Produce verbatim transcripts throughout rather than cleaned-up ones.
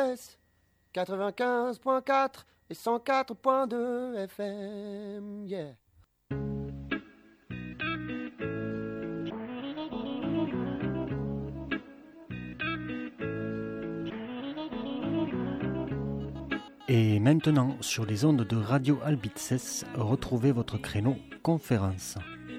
quatre-vingt-quinze point quatre et cent quatre point deux F M, yeah. Et maintenant, sur les ondes de Radio Albitses, retrouvez votre créneau conférence.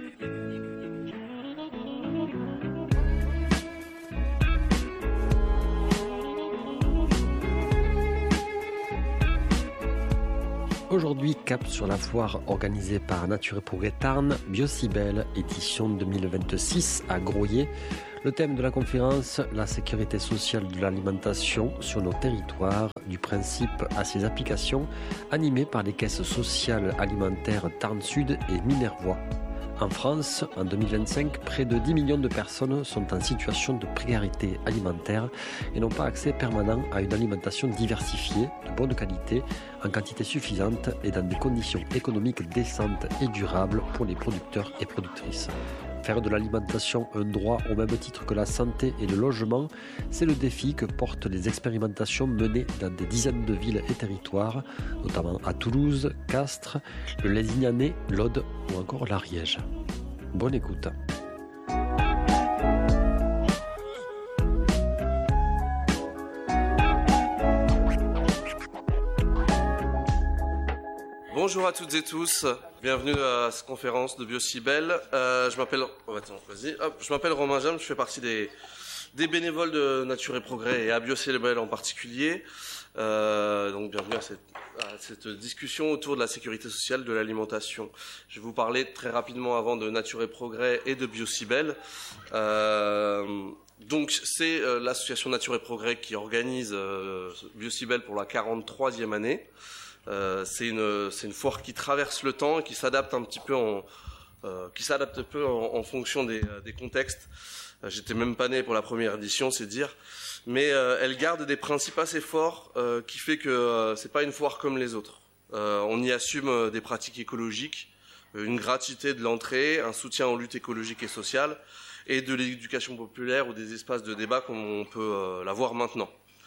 Aujourd'hui, cap sur la foire organisée par Nature et Progrès Tarn, Biocibel, édition deux mille vingt-six à Groyer. Le thème de la conférence, la sécurité sociale de l'alimentation sur nos territoires, du principe à ses applications, animée par les caisses sociales alimentaires Tarn Sud et Minervois. En France, en deux mille vingt-cinq, près de dix millions de personnes sont en situation de précarité alimentaire et n'ont pas accès permanent à une alimentation diversifiée, de bonne qualité, en quantité suffisante et dans des conditions économiques décentes et durables pour les producteurs et productrices. Faire de l'alimentation un droit au même titre que la santé et le logement, c'est le défi que portent les expérimentations menées dans des dizaines de villes et territoires, notamment à Toulouse, Castres, le Lézignanais, l'Aude ou encore l'Ariège. Bonne écoute. Bonjour à toutes et tous, bienvenue à cette conférence de Biocibel. Euh, je m'appelle, oh, attends, vas-y. Hop, je m'appelle Romain Jam, je fais partie des, des bénévoles de Nature et Progrès et à Biocibel en particulier. Euh, donc bienvenue à cette, à cette discussion autour de la sécurité sociale de l'alimentation. Je vais vous parler très rapidement avant de Nature et Progrès et de Biocibel. Euh, donc c'est euh, l'association Nature et Progrès qui organise euh, Biocibel pour la quarante-troisième année. Euh, c'est une c'est une foire qui traverse le temps et qui s'adapte un petit peu en euh, qui s'adapte un peu en, en fonction des des contextes. Euh, j'étais même pas né pour la première édition, c'est dire, mais euh, elle garde des principes assez forts euh, qui fait que euh, c'est pas une foire comme les autres. Euh, on y assume euh, des pratiques écologiques, une gratuité de l'entrée, un soutien aux luttes écologiques et sociales et de l'éducation populaire ou des espaces de débat comme on peut euh, l'avoir maintenant.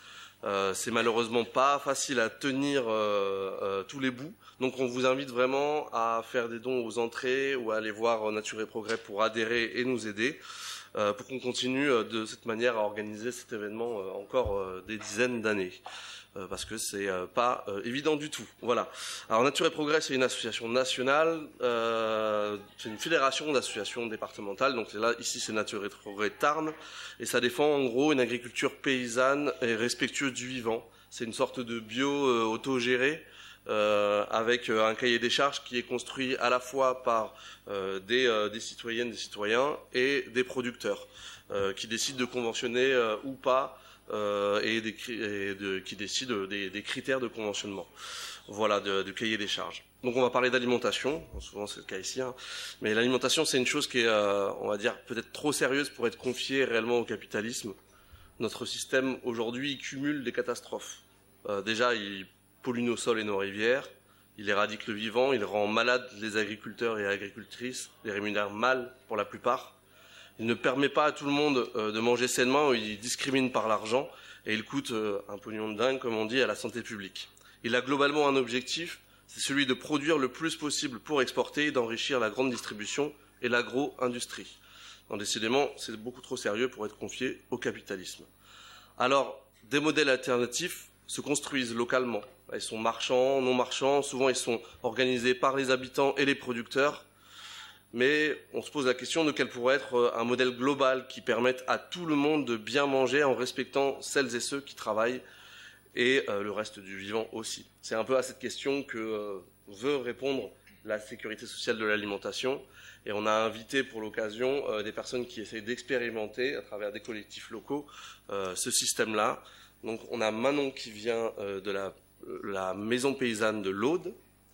Euh, c'est malheureusement pas facile à tenir euh, euh, tous les bouts, donc on vous invite vraiment à faire des dons aux entrées ou à aller voir Nature et Progrès pour adhérer et nous aider, euh, pour qu'on continue euh, de cette manière à organiser cet événement euh, encore euh, des dizaines d'années, euh, parce que c'est euh, pas euh, évident du tout. Voilà. Alors Nature et Progrès, c'est une association nationale, euh, c'est une fédération d'associations départementales, donc là ici c'est Nature et Progrès Tarn, et ça défend en gros une agriculture paysanne et respectueuse du vivant. C'est une sorte de bio euh, autogéré, Euh, avec euh, un cahier des charges qui est construit à la fois par euh, des, euh, des citoyennes, des citoyens et des producteurs euh, qui décident de conventionner euh, ou pas euh, et, des, et de, qui décident des, des critères de conventionnement. Voilà, de, du cahier des charges. Donc on va parler d'alimentation, souvent c'est le cas ici, hein. Mais l'alimentation c'est une chose qui est, euh, on va dire, peut-être trop sérieuse pour être confiée réellement au capitalisme. Notre système aujourd'hui cumule des catastrophes. Euh, déjà il pollue nos sols et nos rivières, il éradique le vivant, il rend malades les agriculteurs et agricultrices, les rémunère mal pour la plupart. Il ne permet pas à tout le monde euh, de manger sainement, il discrimine par l'argent et il coûte euh, un pognon de dingue, comme on dit, à la santé publique. Il a globalement un objectif, c'est celui de produire le plus possible pour exporter et d'enrichir la grande distribution et l'agro-industrie. Non, décidément, c'est beaucoup trop sérieux pour être confié au capitalisme. Alors, des modèles alternatifs se construisent localement. Ils sont marchands, non marchands, souvent ils sont organisés par les habitants et les producteurs. Mais on se pose la question de quel pourrait être un modèle global qui permette à tout le monde de bien manger en respectant celles et ceux qui travaillent et euh, le reste du vivant aussi. C'est un peu à cette question que euh, veut répondre la sécurité sociale de l'alimentation. Et on a invité pour l'occasion euh, des personnes qui essayent d'expérimenter à travers des collectifs locaux euh, ce système-là. Donc on a Manon qui vient euh, de la, la maison paysanne de l'Aude.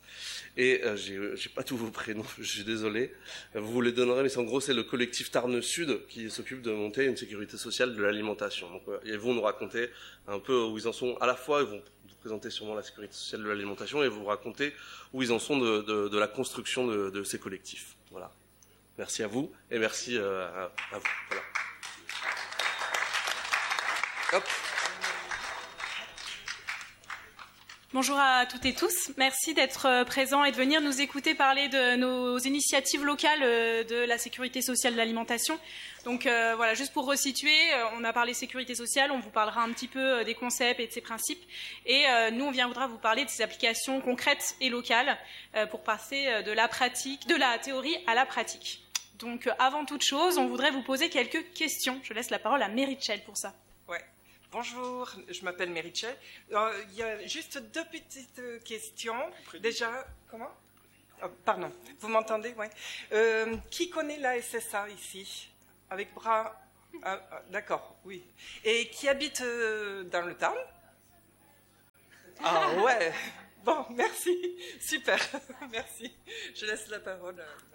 Et euh, j'ai, j'ai pas tous vos prénoms, je suis désolé. Vous vous les donnerez, mais en gros c'est le collectif Tarn Sud qui s'occupe de monter une sécurité sociale de l'alimentation. Donc euh, ils vont nous raconter un peu où ils en sont. À la fois ils vont vous présenter sûrement la sécurité sociale de l'alimentation et vous raconter où ils en sont de, de, de la construction de, de ces collectifs. Voilà. Merci à vous et merci euh, à, à vous. Voilà. Hop. Bonjour à toutes et tous. Merci d'être présents et de venir nous écouter parler de nos initiatives locales de la sécurité sociale de l'alimentation. Donc euh, voilà, juste pour resituer, on a parlé sécurité sociale, on vous parlera un petit peu des concepts et de ses principes. Et euh, nous, on viendra vous parler de ses applications concrètes et locales euh, pour passer de la pratique, de la théorie à la pratique. Donc euh, avant toute chose, on voudrait vous poser quelques questions. Je laisse la parole à Meritchel pour ça. Ouais. Bonjour, je m'appelle Meritchel. Euh, il y a juste deux petites questions. Déjà, comment oh, Pardon, vous m'entendez? Oui. Euh, qui connaît la S S A ici? Avec bras... Ah, ah, d'accord, oui. Et qui habite euh, dans le Tarn? Ah ouais. Bon, merci. Super, merci. Je laisse la parole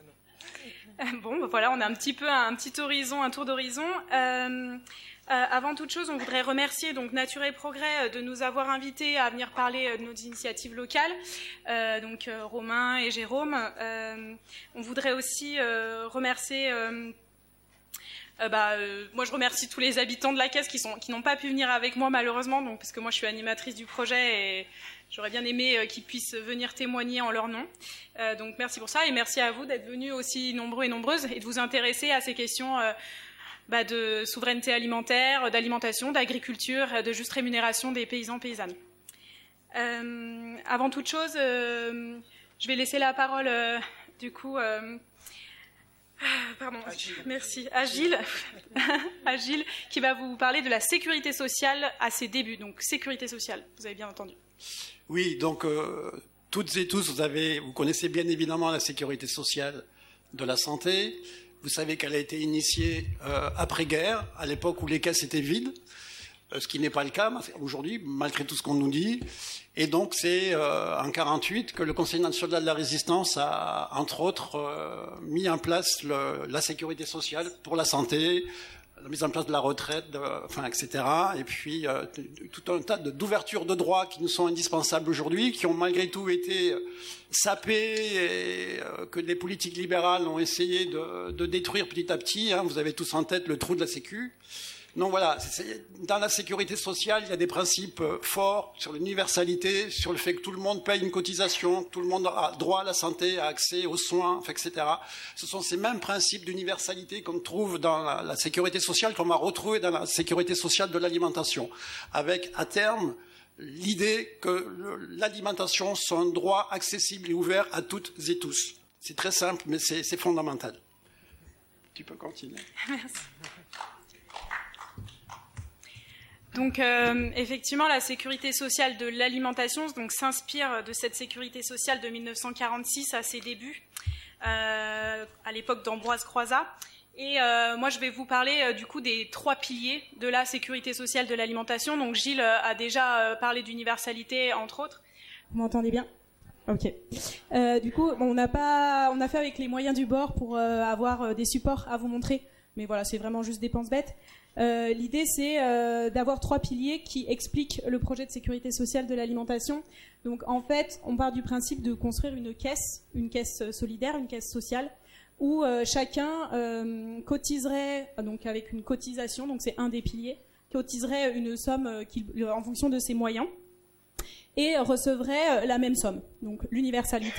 à Manon. Bon, ben voilà, on a un petit peu un petit horizon, un tour d'horizon. Euh, Euh, avant toute chose, on voudrait remercier donc Nature et Progrès de nous avoir invités à venir parler de nos initiatives locales, euh, donc euh, Romain et Jérôme. Euh, on voudrait aussi euh, remercier... Euh, euh, bah, euh, moi, je remercie tous les habitants de la Caisse qui sont qui n'ont pas pu venir avec moi malheureusement, donc parce que moi, je suis animatrice du projet et j'aurais bien aimé euh, qu'ils puissent venir témoigner en leur nom. Euh, donc, merci pour ça et merci à vous d'être venus aussi nombreux et nombreuses et de vous intéresser à ces questions. Euh, Bah de souveraineté alimentaire, d'alimentation, d'agriculture, de juste rémunération des paysans paysannes. Euh, avant toute chose, euh, je vais laisser la parole euh, du coup, euh, pardon, Agile. merci, à Gilles, à Gilles, qui va vous parler de la sécurité sociale à ses débuts. Donc sécurité sociale, vous avez bien entendu. Oui, donc euh, toutes et tous, vous avez, vous connaissez bien évidemment la sécurité sociale de la santé. Vous savez qu'elle a été initiée euh, après-guerre, à l'époque où les caisses étaient vides, euh, ce qui n'est pas le cas aujourd'hui, malgré tout ce qu'on nous dit. Et donc, c'est euh, en quarante-huit que le Conseil national de la résistance a, entre autres, euh, mis en place le, la sécurité sociale pour la santé, la mise en place de la retraite, de, enfin, et cetera. Et puis, euh, tout un tas d'ouvertures de droits qui nous sont indispensables aujourd'hui, qui ont malgré tout été sapées et euh, que les politiques libérales ont essayé de, de détruire petit à petit. Hein. Vous avez tous en tête le trou de la Sécu. Donc voilà, c'est, dans la sécurité sociale, il y a des principes forts sur l'universalité, sur le fait que tout le monde paye une cotisation, que tout le monde a droit à la santé, a accès aux soins, et cetera. Ce sont ces mêmes principes d'universalité qu'on trouve dans la, la sécurité sociale, qu'on va retrouver dans la sécurité sociale de l'alimentation, avec à terme l'idée que le, l'alimentation soit un droit accessible et ouvert à toutes et tous. C'est très simple, mais c'est, c'est fondamental. Tu peux continuer. Merci. Donc, euh, effectivement, la sécurité sociale de l'alimentation donc, s'inspire de cette sécurité sociale de mille neuf cent quarante-six à ses débuts, euh, à l'époque d'Ambroise Croizat. Et euh, moi, je vais vous parler euh, du coup des trois piliers de la sécurité sociale de l'alimentation. Donc, Gilles euh, a déjà euh, parlé d'universalité, entre autres. Vous m'entendez bien ? Ok. Euh, du coup, bon, on n'a pas, on a fait avec les moyens du bord pour euh, avoir euh, des supports à vous montrer. Mais voilà, c'est vraiment juste des dépenses bêtes. Euh, l'idée, c'est euh, d'avoir trois piliers qui expliquent le projet de sécurité sociale de l'alimentation. Donc, en fait, on part du principe de construire une caisse, une caisse solidaire, une caisse sociale, où euh, chacun euh, cotiserait, donc avec une cotisation, donc c'est un des piliers, cotiserait une somme euh, qui, en fonction de ses moyens, et recevrait euh, la même somme, donc l'universalité.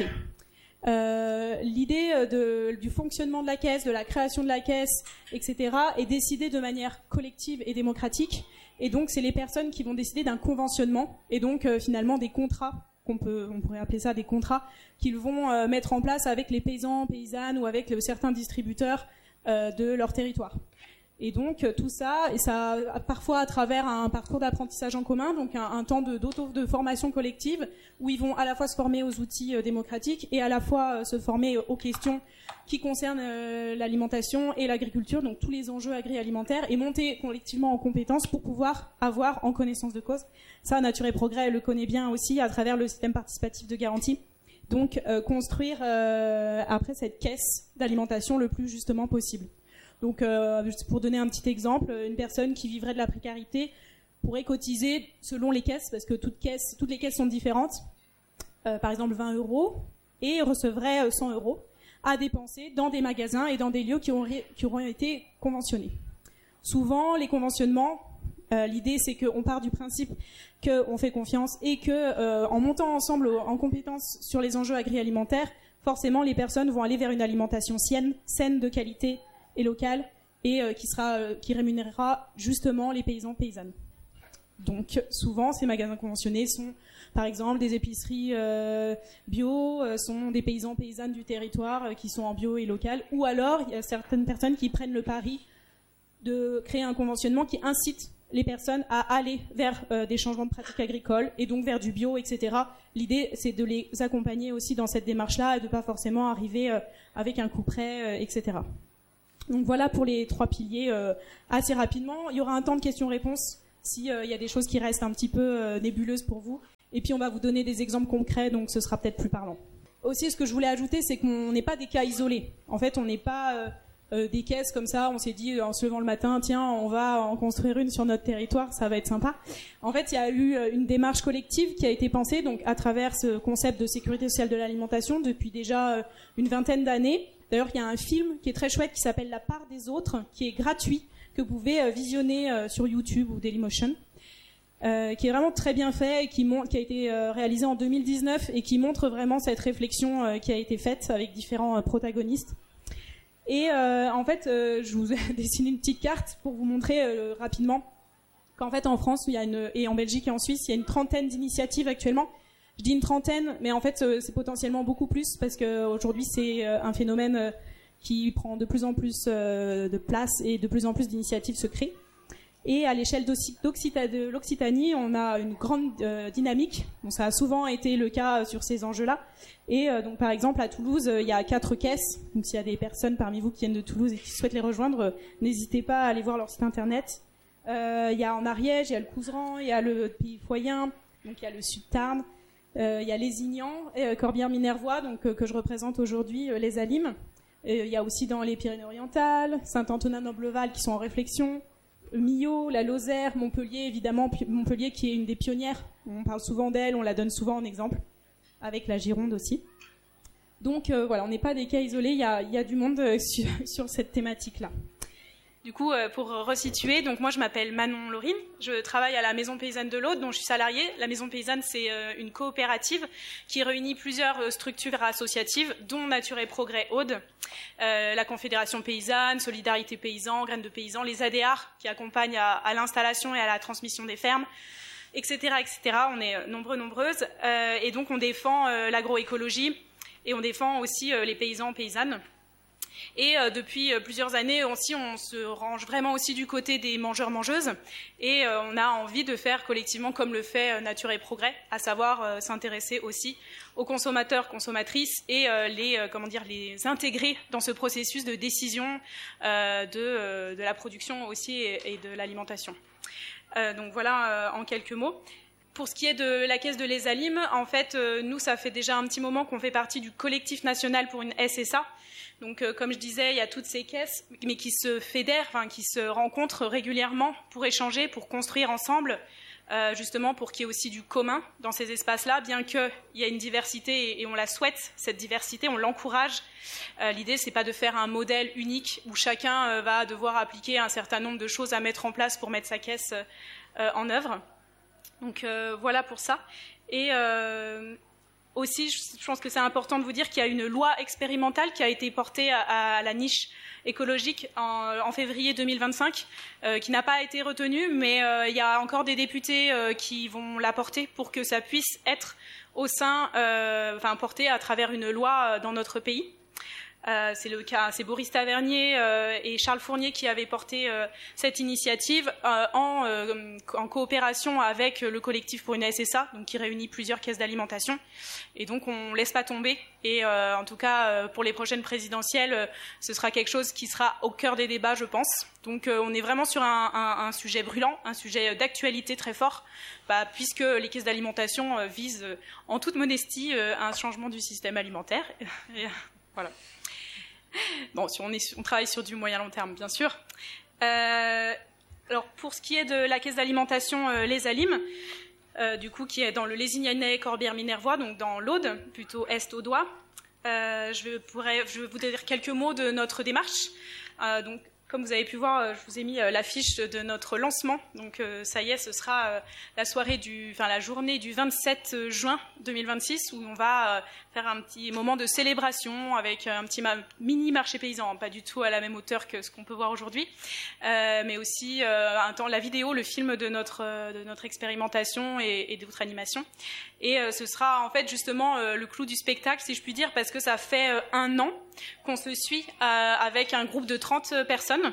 Euh, l'idée de, du fonctionnement de la caisse, de la création de la caisse, et cetera est décidée de manière collective et démocratique. Et donc, c'est les personnes qui vont décider d'un conventionnement et donc euh, finalement des contrats, qu'on peut, on pourrait appeler ça des contrats, qu'ils vont euh, mettre en place avec les paysans, paysannes ou avec le, certains distributeurs euh, de leur territoire. Et donc tout ça, et ça parfois à travers un parcours d'apprentissage en commun, donc un, un temps de, d'auto, de formation collective, où ils vont à la fois se former aux outils euh, démocratiques et à la fois euh, se former aux questions qui concernent euh, l'alimentation et l'agriculture, donc tous les enjeux agri-alimentaires, et monter collectivement en compétences pour pouvoir avoir en connaissance de cause. Ça, Nature et Progrès le connaît bien aussi à travers le système participatif de garantie. Donc euh, construire euh, après cette caisse d'alimentation le plus justement possible. Donc, euh, pour donner un petit exemple, une personne qui vivrait de la précarité pourrait cotiser selon les caisses, parce que toutes, caisses, toutes les caisses sont différentes, euh, par exemple vingt euros, et recevrait cent euros à dépenser dans des magasins et dans des lieux qui auraient, qui auront été conventionnés. Souvent, les conventionnements Euh, l'idée, c'est qu'on part du principe qu'on fait confiance et que, euh, en montant ensemble en compétences sur les enjeux agri-alimentaires, forcément, les personnes vont aller vers une alimentation saine, saine de qualité et locale, et euh, qui sera, euh, qui rémunérera justement les paysans paysannes. Donc, souvent, ces magasins conventionnés sont, par exemple, des épiceries euh, bio, euh, sont des paysans paysannes du territoire euh, qui sont en bio et local, ou alors il y a certaines personnes qui prennent le pari de créer un conventionnement qui incite les personnes à aller vers euh, des changements de pratiques agricoles et donc vers du bio, et cetera. L'idée, c'est de les accompagner aussi dans cette démarche-là et de ne pas forcément arriver euh, avec un coup près, euh, et cetera. Donc voilà pour les trois piliers euh, assez rapidement. Il y aura un temps de questions-réponses s'il euh, y a des choses qui restent un petit peu euh, nébuleuses pour vous. Et puis on va vous donner des exemples concrets, donc ce sera peut-être plus parlant. Aussi, ce que je voulais ajouter, c'est qu'on n'est pas des cas isolés. En fait, on n'est pas... Euh, Euh, des caisses comme ça, on s'est dit en se levant le matin, tiens, on va en construire une sur notre territoire, ça va être sympa. En fait, il y a eu une démarche collective qui a été pensée donc à travers ce concept de sécurité sociale de l'alimentation depuis déjà une vingtaine d'années. D'ailleurs, il y a un film qui est très chouette qui s'appelle La part des autres, qui est gratuit, que vous pouvez visionner sur YouTube ou Dailymotion, euh, qui est vraiment très bien fait, et qui, montre, qui a été réalisé en deux mille dix-neuf et qui montre vraiment cette réflexion euh, qui a été faite avec différents euh, protagonistes. Et euh, en fait, euh, je vous ai dessiné une petite carte pour vous montrer euh, rapidement qu'en fait en France, il y a une, et en Belgique et en Suisse, il y a une trentaine d'initiatives actuellement. Je dis une trentaine, mais en fait euh, c'est potentiellement beaucoup plus parce qu'aujourd'hui c'est euh, un phénomène euh, qui prend de plus en plus euh, de place et de plus en plus d'initiatives se créent. Et à l'échelle de l'Occitanie, on a une grande euh, dynamique. Bon, ça a souvent été le cas sur ces enjeux-là. Et euh, donc, par exemple, à Toulouse, euh, il y a quatre caisses. Donc, s'il y a des personnes parmi vous qui viennent de Toulouse et qui souhaitent les rejoindre, euh, n'hésitez pas à aller voir leur site internet. Euh, il y a en Ariège, il y a le Couserans, il y a le Pays Foyen, donc il y a le Sud-Tarn, euh, il y a Lézignan, et euh, Corbière-Minervois, donc euh, que je représente aujourd'hui, euh, les Alimes. Euh, il y a aussi dans les Pyrénées-Orientales, Saint-Antonin-Nobleval qui sont en réflexion. Millau, la Lozère, Montpellier, évidemment, Montpellier qui est une des pionnières. On parle souvent d'elle, on la donne souvent en exemple, avec la Gironde aussi. Donc euh, voilà, on n'est pas des cas isolés, il y a, il y a du monde euh, sur, sur cette thématique-là. Du coup, euh, pour resituer, donc moi je m'appelle Manon Laurine, je travaille à la Maison Paysanne de l'Aude, dont je suis salariée. La Maison Paysanne, c'est euh, une coopérative qui réunit plusieurs euh, structures associatives, dont Nature et Progrès Aude, euh, la Confédération Paysanne, Solidarité Paysan, Graines de Paysans, les A D A R qui accompagnent à, à l'installation et à la transmission des fermes, et cetera, et cetera. On est euh, nombreux, nombreuses, euh, et donc on défend euh, l'agroécologie et on défend aussi euh, les paysans, paysannes. Et euh, depuis euh, plusieurs années aussi, on se range vraiment aussi du côté des mangeurs-mangeuses et euh, on a envie de faire collectivement comme le fait euh, Nature et Progrès, à savoir euh, s'intéresser aussi aux consommateurs, consommatrices et euh, les, euh, comment dire, les intégrer dans ce processus de décision euh, de, euh, de la production aussi et, et de l'alimentation. Euh, donc voilà euh, en quelques mots. Pour ce qui est de la caisse de Les Alimes, en fait, euh, nous, ça fait déjà un petit moment qu'on fait partie du collectif national pour une S S A. Donc, euh, comme je disais, il y a toutes ces caisses, mais qui se fédèrent, enfin, qui se rencontrent régulièrement pour échanger, pour construire ensemble, euh, justement pour qu'il y ait aussi du commun dans ces espaces-là, bien qu'il y ait une diversité et, et on la souhaite, cette diversité, on l'encourage. Euh, l'idée, c'est pas de faire un modèle unique où chacun euh, va devoir appliquer un certain nombre de choses à mettre en place pour mettre sa caisse euh, en œuvre. Donc euh, voilà pour ça. Et euh, aussi, je pense que c'est important de vous dire qu'il y a une loi expérimentale qui a été portée à, à la niche écologique en, en février deux mille vingt-cinq, euh, qui n'a pas été retenue, mais euh, il y a encore des députés euh, qui vont la porter pour que ça puisse être au sein, euh, enfin porté à travers une loi dans notre pays. Euh, c'est le cas, c'est Boris Tavernier euh, et Charles Fournier qui avaient porté euh, cette initiative euh, en, euh, en coopération avec le collectif pour une S S A, donc qui réunit plusieurs caisses d'alimentation. Et donc on laisse pas tomber. Et euh, en tout cas euh, pour les prochaines présidentielles, euh, ce sera quelque chose qui sera au cœur des débats, je pense. Donc euh, on est vraiment sur un, un, un sujet brûlant, un sujet d'actualité très fort, bah, puisque les caisses d'alimentation euh, visent, euh, en toute modestie, euh, un changement du système alimentaire. Et, voilà. Bon, si on, est, on travaille sur du moyen long terme, bien sûr. Euh, alors, pour ce qui est de la caisse d'alimentation euh, Les Alimes, euh, du coup, qui est dans le Lézignanais, Corbière-Minervois, donc dans l'Aude, plutôt est-audois, euh, je, pourrais, je vais vous dire quelques mots de notre démarche. Euh, donc, Comme vous avez pu voir, je vous ai mis l'affiche de notre lancement. Donc ça y est, ce sera la soirée du, enfin la journée du vingt-sept juin deux mille vingt-six où on va faire un petit moment de célébration avec un petit mini marché paysan, pas du tout à la même hauteur que ce qu'on peut voir aujourd'hui, euh, mais aussi euh, un temps la vidéo, le film de notre de notre expérimentation et, et d'autres animations. Et euh, ce sera en fait justement euh, le clou du spectacle, si je puis dire, parce que ça fait euh, un an qu'on se suit euh, avec un groupe de trente personnes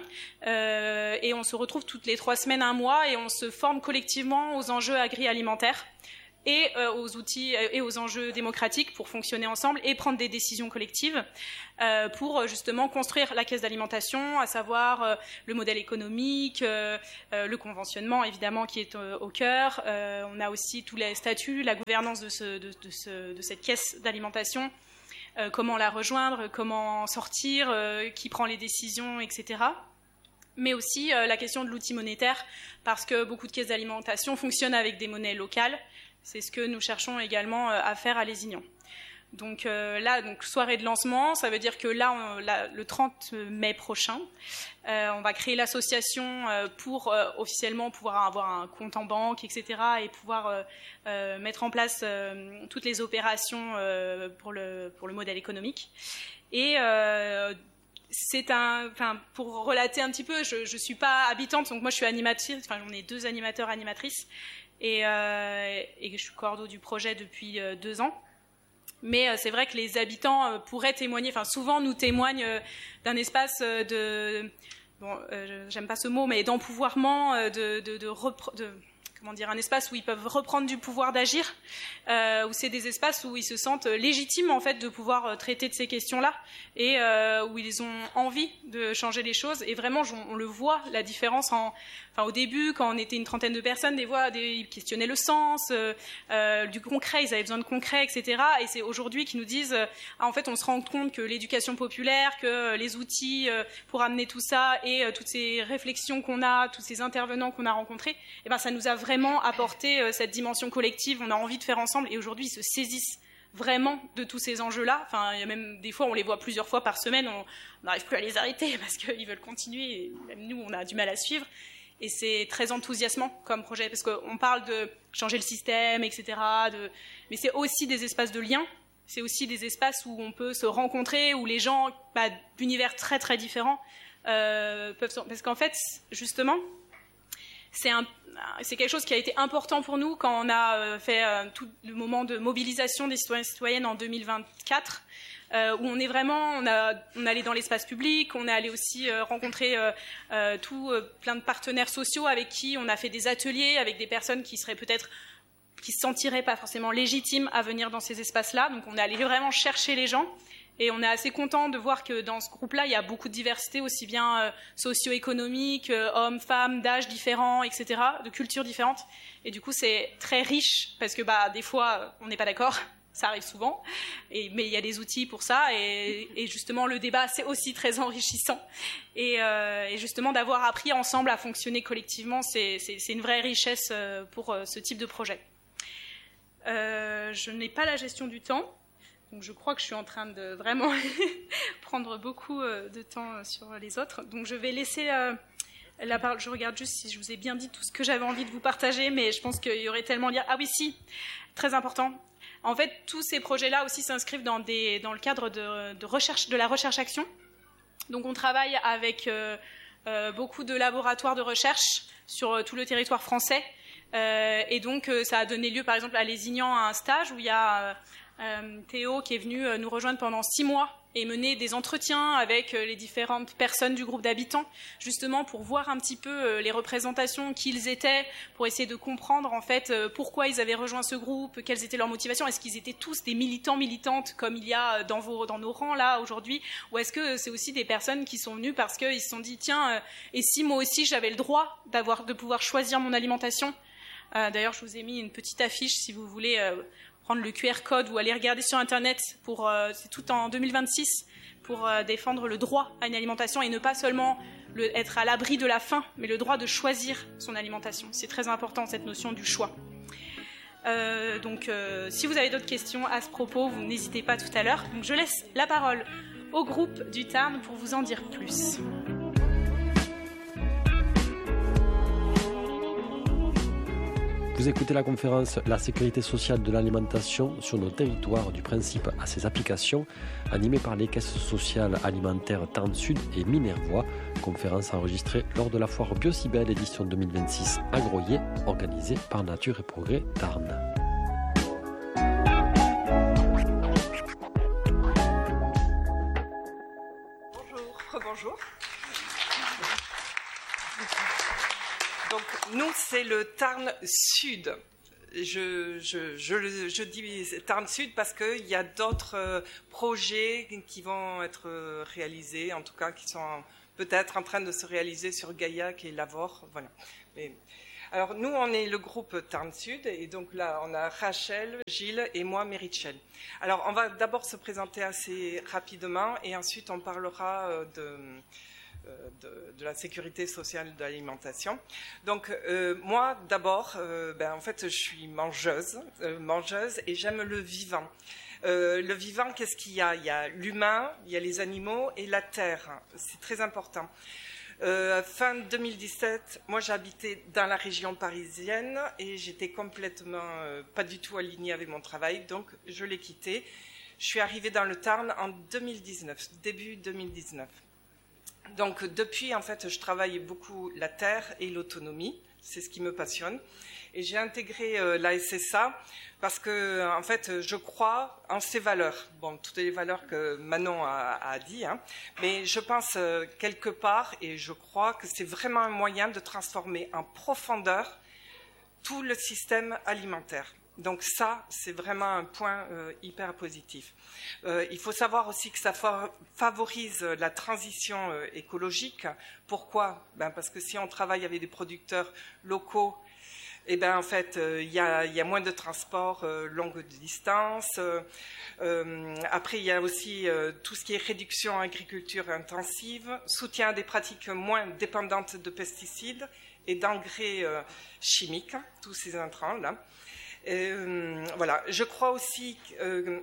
euh, et on se retrouve toutes les trois semaines, un mois, et on se forme collectivement aux enjeux agri-alimentaires et euh, aux outils et aux enjeux démocratiques pour fonctionner ensemble et prendre des décisions collectives euh, pour justement construire la caisse d'alimentation, à savoir euh, le modèle économique, euh, euh, le conventionnement évidemment qui est euh, au cœur. Euh, on a aussi tous les statuts, la gouvernance de, ce, de, de, ce, de cette caisse d'alimentation, euh, comment la rejoindre, comment sortir, euh, qui prend les décisions, et cetera. Mais aussi euh, la question de l'outil monétaire, parce que beaucoup de caisses d'alimentation fonctionnent avec des monnaies locales. C'est ce que nous cherchons également à faire à Lézignan. Donc euh, là, donc, soirée de lancement, ça veut dire que là, on, là le trente mai prochain, euh, on va créer l'association euh, pour euh, officiellement pouvoir avoir un compte en banque, et cetera, et pouvoir euh, euh, mettre en place euh, toutes les opérations euh, pour, le, pour le modèle économique. Et euh, c'est un, enfin, pour relater un petit peu, je ne suis pas habitante, donc moi je suis animatrice, enfin on est deux animateurs, animatrices, et, euh, et je suis coordo du projet depuis euh, deux ans. Mais euh, c'est vrai que les habitants euh, pourraient témoigner, enfin souvent nous témoignent euh, d'un espace euh, de, bon, euh, j'aime pas ce mot, mais d'empouvoirment, euh, de, de, de, repre- de comment dire, un espace où ils peuvent reprendre du pouvoir d'agir, euh, où c'est des espaces où ils se sentent légitimes en fait de pouvoir euh, traiter de ces questions-là et euh, où ils ont envie de changer les choses. Et vraiment, on, on le voit la différence. En, enfin, au début, quand on était une trentaine de personnes, des fois, des, ils questionnaient le sens, euh, euh, du concret, ils avaient besoin de concret, et cetera. Et c'est aujourd'hui qu'ils nous disent, euh, ah, en fait, on se rend compte que l'éducation populaire, que les outils euh, pour amener tout ça et euh, toutes ces réflexions qu'on a, tous ces intervenants qu'on a rencontrés, eh ben, ça nous a vraiment apporté euh, cette dimension collective. On a envie de faire ensemble, et aujourd'hui, ils se saisissent vraiment de tous ces enjeux-là. Enfin, il y a même des fois, on les voit plusieurs fois par semaine, on n'arrive plus à les arrêter parce qu'ils veulent continuer, et même nous, on a du mal à suivre. Et c'est très enthousiasmant comme projet, parce qu'on parle de changer le système, et cetera. De... Mais c'est aussi des espaces de lien, c'est aussi des espaces où on peut se rencontrer, où les gens bah, d'univers très très différents euh, peuvent... Parce qu'en fait, justement, c'est, un, c'est quelque chose qui a été important pour nous quand on a fait euh, tout le moment de mobilisation des citoyens et citoyennes en deux mille vingt-quatre, euh, où on est vraiment, on, a, on est allé dans l'espace public, on est allé aussi euh, rencontrer euh, euh, tout, euh, plein de partenaires sociaux avec qui on a fait des ateliers, avec des personnes qui seraient peut-être, qui se sentiraient pas forcément légitimes à venir dans ces espaces-là. Donc on est allé vraiment chercher les gens. Et on est assez content de voir que dans ce groupe-là, il y a beaucoup de diversité, aussi bien euh, socio-économique, euh, hommes, femmes, d'âges différents, et cetera, de cultures différentes. Et du coup, c'est très riche, parce que bah, des fois, on n'est pas d'accord, ça arrive souvent, et, mais il y a des outils pour ça. Et, et justement, le débat, c'est aussi très enrichissant. Et, euh, et justement, d'avoir appris ensemble à fonctionner collectivement, c'est, c'est, c'est une vraie richesse euh, pour euh, ce type de projet. Euh, je n'ai pas la gestion du temps. Donc je crois que je suis en train de vraiment prendre beaucoup de temps sur les autres. Donc je vais laisser euh, la parole. Je regarde juste si je vous ai bien dit tout ce que j'avais envie de vous partager, mais je pense qu'il y aurait tellement à dire. Ah oui, si, très important. En fait, tous ces projets-là aussi s'inscrivent dans, des, dans le cadre de, de, recherche, de la recherche-action. Donc on travaille avec euh, euh, beaucoup de laboratoires de recherche sur euh, tout le territoire français. Euh, et donc euh, ça a donné lieu, par exemple, à Lézignan, à un stage où il y a... Euh, Euh, Théo qui est venu euh, nous rejoindre pendant six mois et mener des entretiens avec euh, les différentes personnes du groupe d'habitants, justement pour voir un petit peu euh, les représentations qu'ils étaient, pour essayer de comprendre en fait euh, pourquoi ils avaient rejoint ce groupe, quelles étaient leurs motivations, est-ce qu'ils étaient tous des militants, militantes comme il y a dans, vos, dans nos rangs là aujourd'hui, ou est-ce que c'est aussi des personnes qui sont venues parce qu'ils se sont dit tiens, euh, et si moi aussi j'avais le droit d'avoir, de pouvoir choisir mon alimentation. euh, D'ailleurs je vous ai mis une petite affiche si vous voulez euh, prendre le Q R code ou aller regarder sur Internet, pour, euh, c'est tout en deux mille vingt-six, pour euh, défendre le droit à une alimentation et ne pas seulement le, être à l'abri de la faim, mais le droit de choisir son alimentation. C'est très important, cette notion du choix. Euh, donc, euh, si vous avez d'autres questions à ce propos, vous n'hésitez pas tout à l'heure. Donc, je laisse la parole au groupe du Tarn pour vous en dire plus. Vous écoutez la conférence « La sécurité sociale de l'alimentation sur nos territoires du principe à ses applications » animée par les caisses sociales alimentaires Tarn Sud et Minervois. Conférence enregistrée lors de la foire Biocibel édition deux mille vingt-six à Groyer, organisée par Nature et Progrès Tarn. Bonjour, rebonjour. Donc, nous, c'est le Tarn Sud. Je, je, je, je dis Tarn Sud parce qu'il y a d'autres euh, projets qui vont être euh, réalisés, en tout cas qui sont peut-être en train de se réaliser sur Gaillac et Lavore. Voilà. Mais, alors, nous, on est le groupe Tarn Sud, et donc là, on a Rachel, Gilles et moi, Meritchel. Alors, on va d'abord se présenter assez rapidement, et ensuite, on parlera euh, de... De, de la sécurité sociale de l'alimentation. Donc euh, moi d'abord, euh, ben, en fait je suis mangeuse, euh, mangeuse et j'aime le vivant. Euh, le vivant, qu'est-ce qu'il y a ? Il y a l'humain, il y a les animaux et la terre. C'est très important. Euh, fin deux mille dix-sept, moi j'habitais dans la région parisienne et j'étais complètement euh, pas du tout alignée avec mon travail, donc je l'ai quitté. Je suis arrivée dans le Tarn en deux mille dix-neuf, début deux mille dix-neuf. Donc depuis, en fait, je travaille beaucoup la terre et l'autonomie, c'est ce qui me passionne. Et j'ai intégré euh, la S S A parce que, en fait, je crois en ces valeurs. Bon, toutes les valeurs que Manon a, a dit, hein, mais je pense euh, quelque part, et je crois que c'est vraiment un moyen de transformer en profondeur tout le système alimentaire. Donc ça, c'est vraiment un point euh, hyper positif. Euh, il faut savoir aussi que ça favorise la transition euh, écologique. Pourquoi ? Ben parce que si on travaille avec des producteurs locaux, eh ben en fait, il euh, y, a, y a moins de transport euh, longue distance. Euh, euh, après, il y a aussi euh, tout ce qui est réduction agriculture intensive, soutien à des pratiques moins dépendantes de pesticides et d'engrais euh, chimiques, tous ces intrants-là. Euh, voilà. Je crois aussi euh,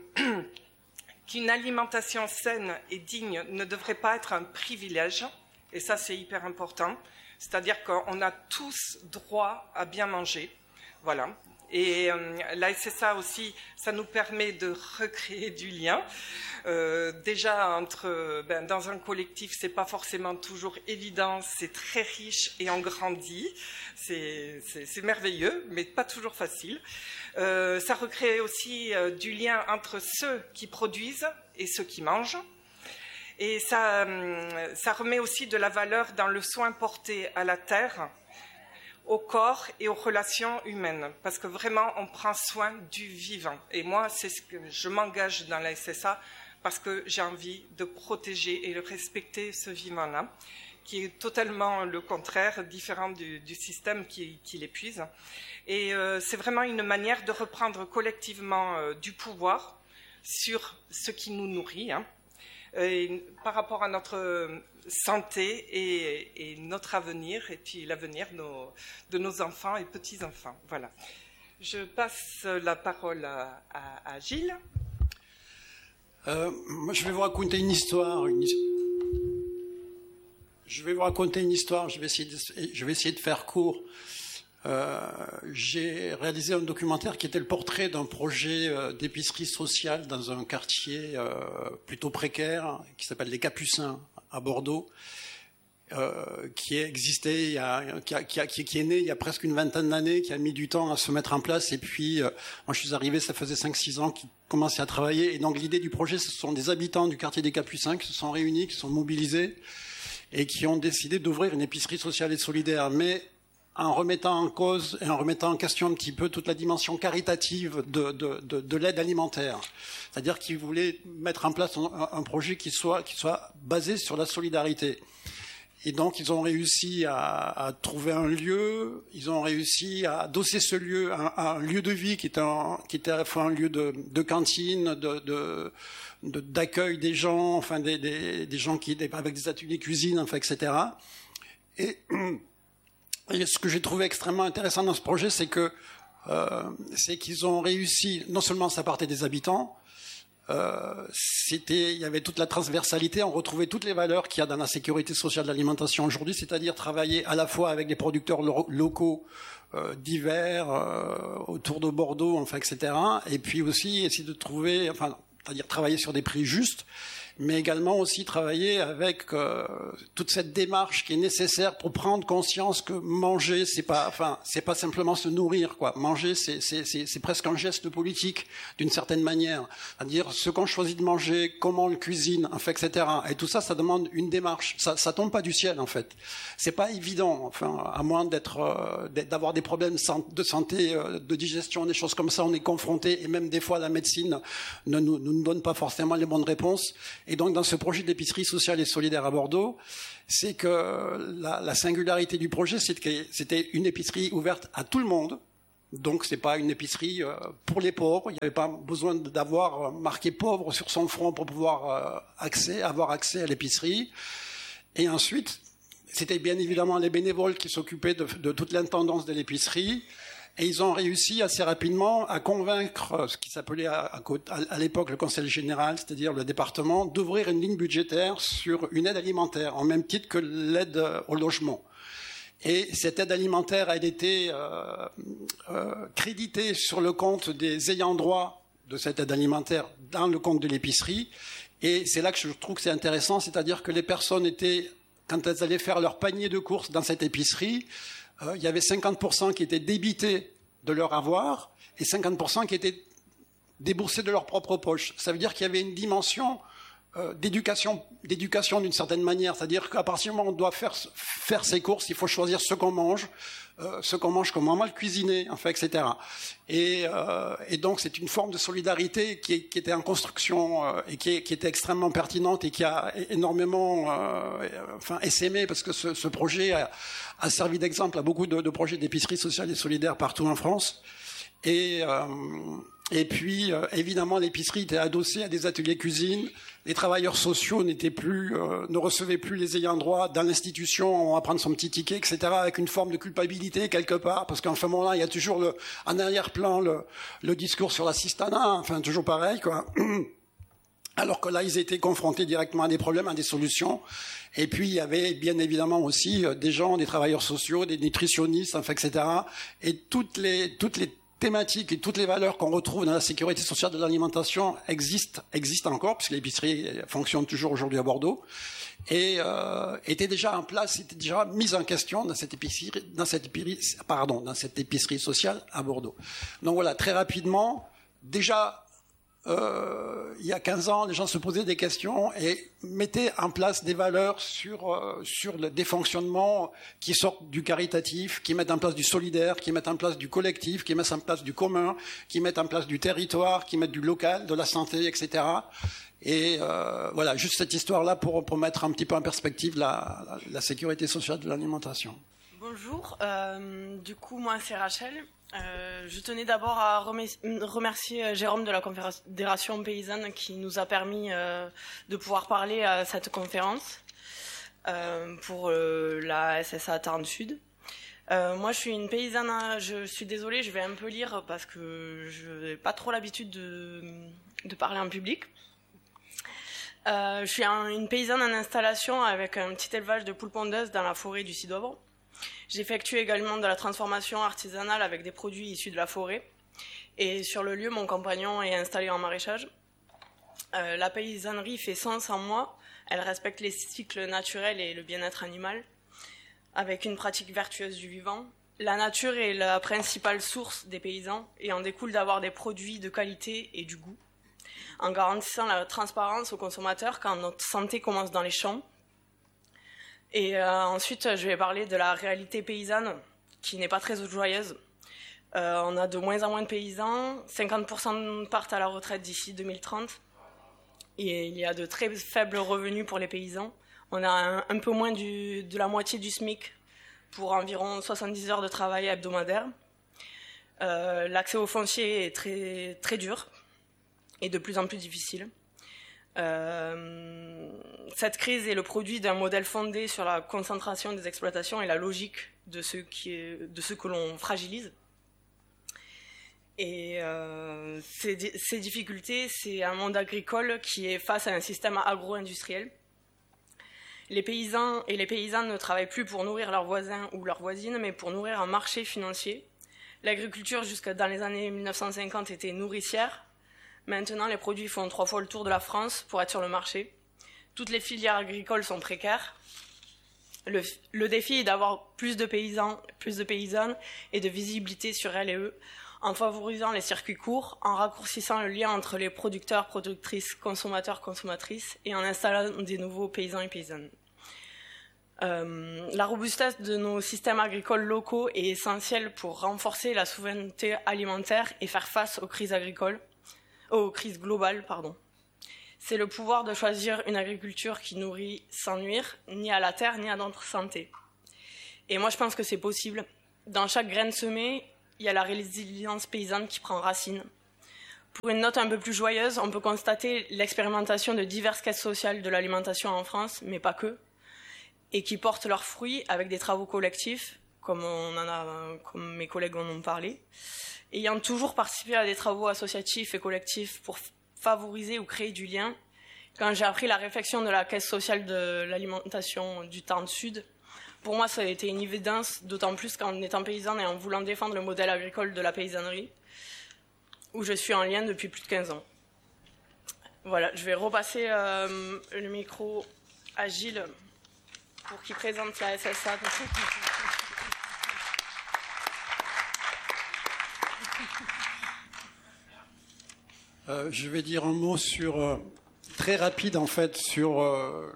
qu'une alimentation saine et digne ne devrait pas être un privilège, et ça c'est hyper important, c'est-à-dire qu'on a tous droit à bien manger, voilà. Et euh, la S S A aussi, ça nous permet de recréer du lien. Euh, déjà, entre, ben, dans un collectif, c'est pas forcément toujours évident, c'est très riche et on grandit. C'est, c'est, c'est merveilleux, mais pas toujours facile. Euh, ça recrée aussi euh, du lien entre ceux qui produisent et ceux qui mangent. Et ça, euh, ça remet aussi de la valeur dans le soin porté à la terre, au corps et aux relations humaines, parce que vraiment on prend soin du vivant. Et moi, c'est ce que je m'engage dans la S S A parce que j'ai envie de protéger et de respecter ce vivant-là, qui est totalement le contraire, différent du, du système qui, qui l'épuise. Et euh, c'est vraiment une manière de reprendre collectivement euh, du pouvoir sur ce qui nous nourrit, hein, et par rapport à notre santé et, et notre avenir, et puis l'avenir de nos, de nos enfants et petits-enfants. Voilà. Je passe la parole à, à, à Gilles. Euh, moi, je vais vous raconter une histoire. Une... Je vais vous raconter une histoire. Je vais essayer de, je vais essayer de faire court. Euh, j'ai réalisé un documentaire qui était le portrait d'un projet euh, d'épicerie sociale dans un quartier euh, plutôt précaire qui s'appelle les Capucins à Bordeaux, euh, qui existait, il y a, qui, a, qui, a, qui est né il y a presque une vingtaine d'années, qui a mis du temps à se mettre en place. Et puis, euh, moi, je suis arrivé, ça faisait cinq six ans qu'ils commençaient à travailler. Et donc, l'idée du projet, ce sont des habitants du quartier des Capucins qui se sont réunis, qui se sont mobilisés et qui ont décidé d'ouvrir une épicerie sociale et solidaire. Mais en remettant en cause et en remettant en question un petit peu toute la dimension caritative de, de, de, de l'aide alimentaire. C'est-à-dire qu'ils voulaient mettre en place un, un projet qui soit, qui soit basé sur la solidarité. Et donc, ils ont réussi à, à trouver un lieu, ils ont réussi à adosser ce lieu à, à un lieu de vie qui était, un, qui était à la fois un lieu de, de cantine, de, de, de, d'accueil des gens, enfin des, des, des gens qui, avec des ateliers cuisine, enfin, et cetera. Et... Et ce que j'ai trouvé extrêmement intéressant dans ce projet, c'est que euh, c'est qu'ils ont réussi. Non seulement ça partait des habitants, euh, c'était, il y avait toute la transversalité. On retrouvait toutes les valeurs qu'il y a dans la sécurité sociale de l'alimentation aujourd'hui, c'est-à-dire travailler à la fois avec les producteurs lo- locaux euh, divers euh, autour de Bordeaux, enfin, et cetera. Et puis aussi essayer de trouver, enfin, c'est-à-dire travailler sur des prix justes, mais également aussi travailler avec euh, toute cette démarche qui est nécessaire pour prendre conscience que manger, c'est pas, enfin, c'est pas simplement se nourrir, quoi. Manger, c'est, c'est, c'est, c'est presque un geste politique, d'une certaine manière. C'est-à-dire ce qu'on choisit de manger, comment on le cuisine, enfin, et cetera. Et tout ça, ça demande une démarche. Ça, ça tombe pas du ciel, en fait. C'est pas évident, enfin, à moins d'être, euh, d'avoir des problèmes de santé, euh, de digestion, des choses comme ça, on est confronté, et même des fois la médecine ne nous, ne nous donne pas forcément les bonnes réponses. Et donc, dans ce projet d'épicerie sociale et solidaire à Bordeaux, c'est que la, la singularité du projet, c'est que c'était une épicerie ouverte à tout le monde. Donc, c'est pas une épicerie euh, pour les pauvres. Il n'y avait pas besoin d'avoir marqué pauvre sur son front pour pouvoir euh, accès, avoir accès à l'épicerie. Et ensuite, c'était bien évidemment les bénévoles qui s'occupaient de, de toute l'intendance de l'épicerie. Et ils ont réussi assez rapidement à convaincre ce qui s'appelait à, à, à l'époque le Conseil général, c'est-à-dire le département, d'ouvrir une ligne budgétaire sur une aide alimentaire, en même titre que l'aide au logement. Et cette aide alimentaire, elle était euh, euh, créditée sur le compte des ayants droit de cette aide alimentaire dans le compte de l'épicerie. Et c'est là que je trouve que c'est intéressant, c'est-à-dire que les personnes étaient, quand elles allaient faire leur panier de courses dans cette épicerie, Euh, il y avait cinquante pour cent qui étaient débités de leur avoir et cinquante pour cent qui étaient déboursés de leur propre poche. Ça veut dire qu'il y avait une dimension euh, d'éducation, d'éducation d'une certaine manière. C'est-à-dire qu'à partir du moment où on doit faire, faire ses courses, il faut choisir ce qu'on mange, euh, ce qu'on mange, comment on va le cuisiner, enfin, et cetera. Et, euh, et donc, c'est une forme de solidarité qui, est, qui était en construction euh, et qui, est, qui était extrêmement pertinente et qui a énormément euh, enfin, essaimé, parce que ce, ce projet a, a servi d'exemple à beaucoup de, de projets d'épicerie sociale et solidaire partout en France. Et, euh, et puis, euh, évidemment, l'épicerie était adossée à des ateliers cuisine. Les travailleurs sociaux n'étaient plus, euh, ne recevaient plus les ayants droit dans l'institution, on va prendre son petit ticket, et cetera, avec une forme de culpabilité quelque part, parce qu'en ce moment-là, il y a toujours le, en arrière-plan le, le discours sur l'assistanat, enfin, toujours pareil, quoi. Alors que là, ils étaient confrontés directement à des problèmes, à des solutions. Et puis, il y avait bien évidemment aussi des gens, des travailleurs sociaux, des nutritionnistes, enfin, et cetera. Et toutes les, toutes les thématiques et toutes les valeurs qu'on retrouve dans la sécurité sociale de l'alimentation existent, existent encore, puisque l'épicerie fonctionne toujours aujourd'hui à Bordeaux, et euh, étaient déjà en place, étaient déjà mises en question dans cette épicerie, dans cette épicerie, pardon, dans cette épicerie sociale à Bordeaux. Donc voilà, très rapidement, déjà, Euh, il y a quinze ans, les gens se posaient des questions et mettaient en place des valeurs sur, euh, sur le, des fonctionnements qui sortent du caritatif, qui mettent en place du solidaire, qui mettent en place du collectif, qui mettent en place du commun, qui mettent en place du territoire, qui mettent du local, de la santé, et cetera. Et euh, voilà, juste cette histoire-là pour, pour mettre un petit peu en perspective la, la, la sécurité sociale de l'alimentation. Bonjour, euh, du coup, moi c'est Rachel. Euh, je tenais d'abord à remercier Jérôme de la Confédération paysanne qui nous a permis euh, de pouvoir parler à cette conférence euh, pour euh, la S S A Tarn Sud. Euh, moi, je suis une paysanne. Je suis désolée, je vais un peu lire parce que je n'ai pas trop l'habitude de, de parler en public. Euh, je suis un, une paysanne en installation avec un petit élevage de poules pondeuses dans la forêt du Cidovre. J'effectue également de la transformation artisanale avec des produits issus de la forêt. Et sur le lieu, mon compagnon est installé en maraîchage. Euh, la paysannerie fait sens en moi. Elle respecte les cycles naturels et le bien-être animal, avec une pratique vertueuse du vivant. La nature est la principale source des paysans et en découle d'avoir des produits de qualité et du goût, en garantissant la transparence aux consommateurs quand notre santé commence dans les champs. Et euh, ensuite, je vais parler de la réalité paysanne, qui n'est pas très joyeuse. Euh, on a de moins en moins de paysans, cinquante pour cent partent à la retraite d'ici deux mille trente, et il y a de très faibles revenus pour les paysans. On a un, un peu moins du, de la moitié du SMIC pour environ soixante-dix heures de travail hebdomadaire. Euh, l'accès au foncier est très, très dur et de plus en plus difficile. Euh, cette crise est le produit d'un modèle fondé sur la concentration des exploitations et la logique de ce, qui est, de ce que l'on fragilise. Et euh, ces, ces difficultés, c'est un monde agricole qui est face à un système agro-industriel. Les paysans et les paysannes ne travaillent plus pour nourrir leurs voisins ou leurs voisines, mais pour nourrir un marché financier. L'agriculture, jusque dans les années mille neuf cent cinquante, était nourricière. Maintenant, les produits font trois fois le tour de la France pour être sur le marché. Toutes les filières agricoles sont précaires. Le, le défi est d'avoir plus de paysans, plus de paysannes et de visibilité sur elles et eux, en favorisant les circuits courts, en raccourcissant le lien entre les producteurs, productrices, consommateurs, consommatrices et en installant des nouveaux paysans et paysannes. Euh, la robustesse de nos systèmes agricoles locaux est essentielle pour renforcer la souveraineté alimentaire et faire face aux crises agricoles, aux crises globales, pardon. C'est le pouvoir de choisir une agriculture qui nourrit sans nuire, ni à la terre, ni à notre santé. Et moi, je pense que c'est possible. Dans chaque graine semée, il y a la résilience paysanne qui prend racine. Pour une note un peu plus joyeuse, on peut constater l'expérimentation de diverses caisses sociales de l'alimentation en France, mais pas que, et qui portent leurs fruits avec des travaux collectifs, comme, on en a, comme mes collègues en ont parlé, ayant toujours participé à des travaux associatifs et collectifs pour favoriser ou créer du lien. Quand j'ai appris la réflexion de la caisse sociale de l'alimentation du Tarn Sud, pour moi, ça a été une évidence, d'autant plus qu'en étant paysanne et en voulant défendre le modèle agricole de la paysannerie, où je suis en lien depuis plus de quinze ans. Voilà, je vais repasser euh, le micro à Gilles pour qu'il présente la S S A. Euh, je vais dire un mot sur, euh, très rapide en fait, sur euh,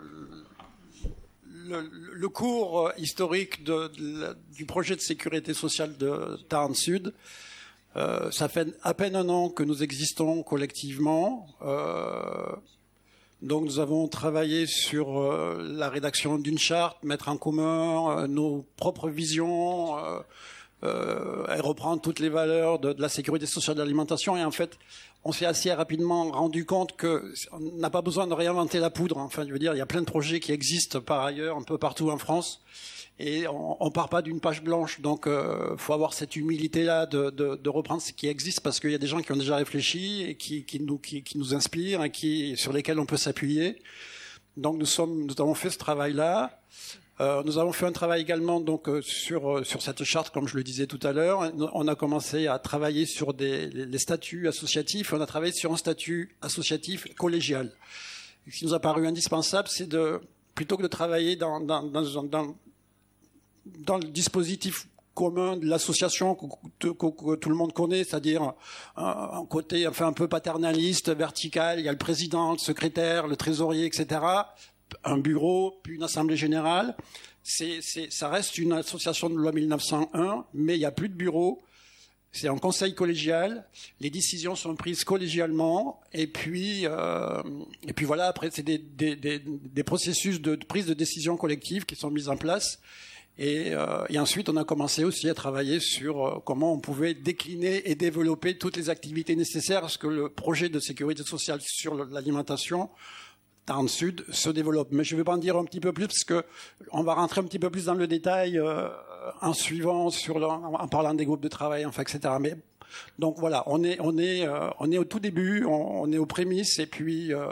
le, le cours historique de, de, du projet de sécurité sociale de Tarn Sud. Euh, ça fait à peine un an que nous existons collectivement. Euh, donc nous avons travaillé sur euh, la rédaction d'une charte, mettre en commun euh, nos propres visions, euh, euh, et reprendre toutes les valeurs de, de la sécurité sociale de l'alimentation. Et en fait, on s'est assez rapidement rendu compte qu'on n'a pas besoin de réinventer la poudre. Enfin, je veux dire, il y a plein de projets qui existent par ailleurs, un peu partout en France. Et on ne part pas d'une page blanche, donc il euh, faut avoir cette humilité-là de, de, de reprendre ce qui existe, parce qu'il y a des gens qui ont déjà réfléchi et qui, qui, nous, qui, qui nous inspirent et qui, sur lesquels on peut s'appuyer. Donc nous, sommes, nous avons fait ce travail-là. Euh, nous avons fait un travail également donc euh, sur euh, sur cette charte, comme je le disais tout à l'heure. On a commencé à travailler sur des les, les statuts associatifs. On a travaillé sur un statut associatif collégial. Et ce qui nous a paru indispensable, c'est de plutôt que de travailler dans dans dans, dans dans le dispositif commun de l'association que, que, que tout le monde connaît, c'est-à-dire un, un côté enfin un peu paternaliste, vertical. Il y a le président, le secrétaire, le trésorier, et cetera. Un bureau, puis une assemblée générale. C'est, c'est, ça reste une association de loi mille neuf cent un, mais il n'y a plus de bureau. C'est un conseil collégial. Les décisions sont prises collégialement. Et puis, euh, et puis voilà. Après, c'est des, des, des, des processus de, de prise de décision collective qui sont mis en place. Et, euh, et ensuite, on a commencé aussi à travailler sur euh, comment on pouvait décliner et développer toutes les activités nécessaires à ce que le projet de sécurité sociale sur l'alimentation Tarn Sud se développe. Mais je vais pas en dire un petit peu plus parce que on va rentrer un petit peu plus dans le détail euh, en suivant sur le, en parlant des groupes de travail, enfin, et cetera. Mais donc voilà, on est on est euh, on est au tout début, on, on est aux prémices et puis euh,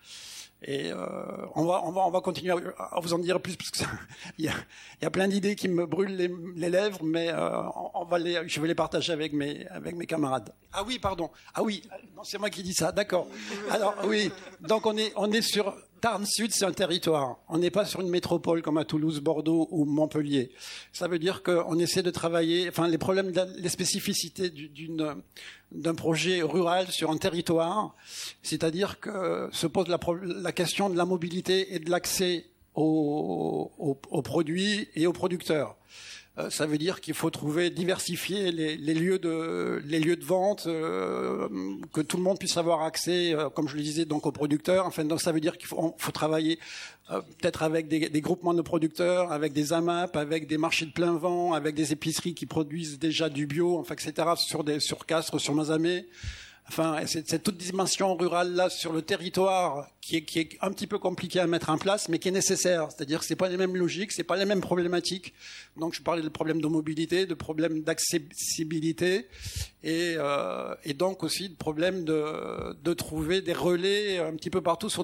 et euh, on va on va on va continuer à vous en dire plus parce que ça, il y a il y a plein d'idées qui me brûlent les, les lèvres, mais euh, on, on va les je vais les partager avec mes avec mes camarades. Ah oui, pardon. Ah oui, non, c'est moi qui dis ça. D'accord. Alors oui, donc on est on est sur Tarn Sud, c'est un territoire. On n'est pas sur une métropole comme à Toulouse, Bordeaux ou Montpellier. Ça veut dire qu'on essaie de travailler, enfin les problèmes, les spécificités d'une d'un projet rural sur un territoire, c'est-à-dire que se pose la, la question de la mobilité et de l'accès aux, aux, aux produits et aux producteurs. Euh, ça veut dire qu'il faut trouver, diversifier les, les lieux de les lieux de vente, euh, que tout le monde puisse avoir accès, euh, comme je le disais, donc aux producteurs. Enfin, donc ça veut dire qu'il faut, faut travailler euh, peut-être avec des, des groupements de producteurs, avec des A M A P, avec des marchés de plein vent, avec des épiceries qui produisent déjà du bio, enfin, et cetera. Sur des sur Castres, sur Mazamet. Enfin, c'est, c'est toute dimension rurale là sur le territoire qui est, qui est un petit peu compliqué à mettre en place, mais qui est nécessaire. C'est-à-dire que c'est pas les mêmes logiques, c'est pas les mêmes problématiques. Donc, je parlais de problèmes de mobilité, de problèmes d'accessibilité, et, euh, et donc aussi de problèmes de, de trouver des relais un petit peu partout sur tous les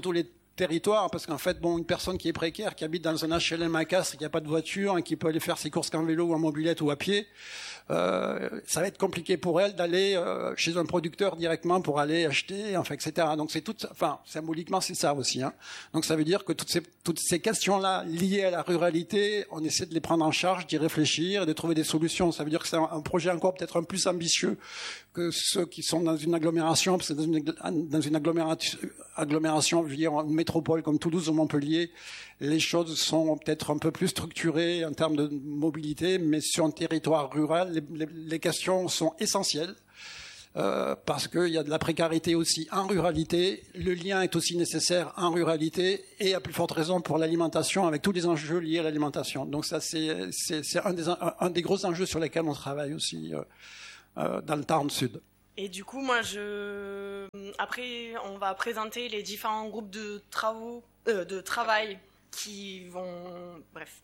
territoire, parce qu'en fait, bon, une personne qui est précaire, qui habite dans un H L M à Castres, qui n'a pas de voiture, et qui peut aller faire ses courses qu'en vélo ou en mobilette ou à pied, euh, ça va être compliqué pour elle d'aller euh, chez un producteur directement pour aller acheter, enfin, et cetera. Donc c'est tout, enfin, symboliquement, c'est ça aussi. Hein. Donc ça veut dire que toutes ces toutes ces questions-là liées à la ruralité, on essaie de les prendre en charge, d'y réfléchir et de trouver des solutions. Ça veut dire que c'est un, un projet encore peut-être un peu plus ambitieux que ceux qui sont dans une agglomération, parce que dans une, dans une agglomération, agglomération, je veux dire, une métropole comme Toulouse ou Montpellier, les choses sont peut-être un peu plus structurées en termes de mobilité, mais sur un territoire rural, les, les, les questions sont essentielles. Euh, parce qu'il y a de la précarité aussi en ruralité, le lien est aussi nécessaire en ruralité, et à plus forte raison pour l'alimentation, avec tous les enjeux liés à l'alimentation. Donc ça, c'est, c'est, c'est un, des, un, un des gros enjeux sur lesquels on travaille aussi euh, euh, dans le Tarn Sud. Et du coup, moi, je... après, on va présenter les différents groupes de travaux, euh, de travail qui vont, bref.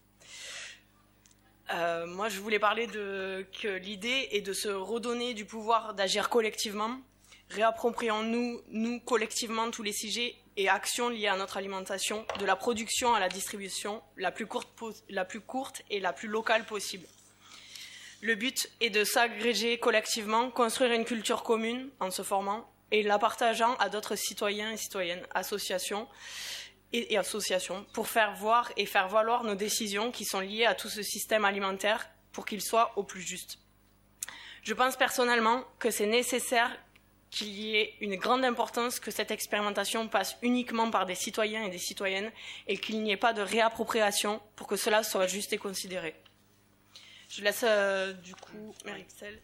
Euh, moi, je voulais parler de que l'idée est de se redonner du pouvoir d'agir collectivement. Réapproprions-nous, nous, collectivement, tous les sujets et actions liées à notre alimentation, de la production à la distribution, la plus courte, la plus courte et la plus locale possible. Le but est de s'agréger collectivement, construire une culture commune en se formant et la partageant à d'autres citoyens et citoyennes, associations, et, et associations pour faire voir et faire valoir nos décisions qui sont liées à tout ce système alimentaire pour qu'il soit au plus juste. Je pense personnellement que c'est nécessaire qu'il y ait une grande importance que cette expérimentation passe uniquement par des citoyens et des citoyennes et qu'il n'y ait pas de réappropriation pour que cela soit juste et considéré. Je laisse euh, du coup Marie-Excel.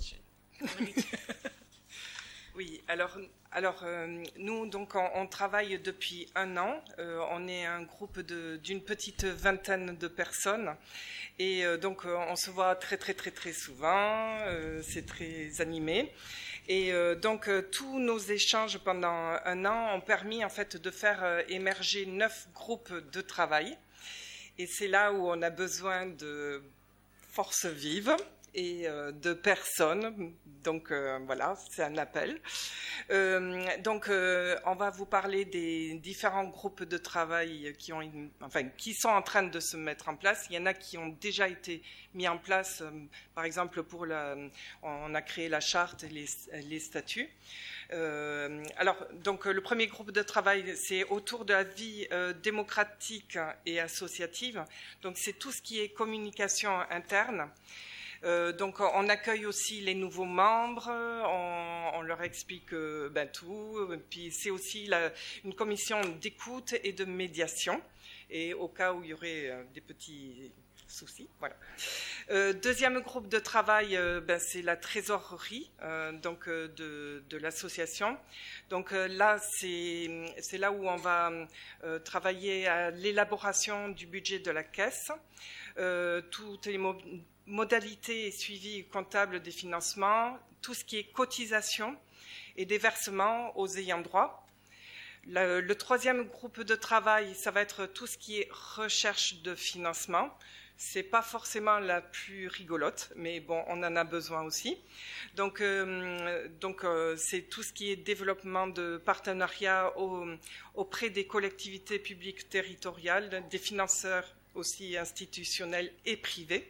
Oui, alors, alors euh, nous, donc, on, on travaille depuis un an. Euh, on est un groupe de, d'une petite vingtaine de personnes. Et euh, donc, euh, on se voit très, très, très, très souvent. Euh, c'est très animé. Et euh, donc, euh, tous nos échanges pendant un an ont permis, en fait, de faire euh, émerger neuf groupes de travail. Et c'est là où on a besoin de forces vives et euh, de personnes. Donc euh, voilà, c'est un appel. Euh, donc euh, on va vous parler des différents groupes de travail qui ont, une, enfin, qui sont en train de se mettre en place. Il y en a qui ont déjà été mis en place. Euh, par exemple, pour la, on a créé la charte et les, les statuts. Euh, alors, donc, le premier groupe de travail, c'est autour de la vie euh, démocratique et associative. Donc, c'est tout ce qui est communication interne. Euh, donc, on accueille aussi les nouveaux membres, on, on leur explique euh, ben, tout. Puis, c'est aussi la, une commission d'écoute et de médiation. Et au cas où il y aurait euh, des petits soucis, voilà. Euh, deuxième groupe de travail, euh, ben, c'est la trésorerie euh, donc euh, de, de l'association. Donc euh, là, c'est, c'est là où on va euh, travailler à l'élaboration du budget de la caisse, euh, toutes les mo- modalités et suivi comptable des financements, tout ce qui est cotisation et des versements aux ayants droit. Le, le troisième groupe de travail, ça va être tout ce qui est recherche de financement. C'est pas forcément la plus rigolote, mais bon, on en a besoin aussi. Donc, euh, donc euh, c'est tout ce qui est développement de partenariats au, auprès des collectivités publiques territoriales, des financeurs aussi institutionnels et privés.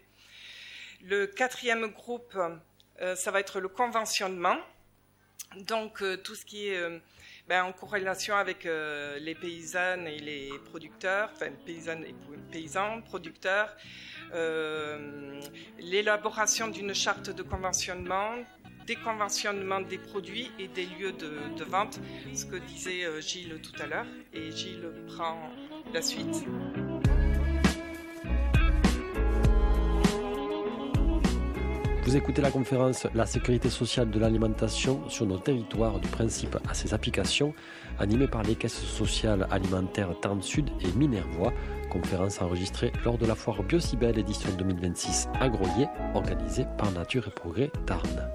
Le quatrième groupe, euh, ça va être le conventionnement. Donc, euh, tout ce qui est euh, ben, en corrélation avec euh, les paysannes et les producteurs, enfin paysannes et paysans, producteurs, euh, l'élaboration d'une charte de conventionnement, déconventionnement des produits et des lieux de, de vente, ce que disait euh, Gilles tout à l'heure, et Gilles prend la suite. Vous écoutez la conférence « La sécurité sociale de l'alimentation sur nos territoires, du principe à ses applications » animée par les caisses sociales alimentaires Tarn Sud et Minervois, conférence enregistrée lors de la foire Biocibel édition deux mille vingt-six à Groyer, organisée par Nature et Progrès Tarn.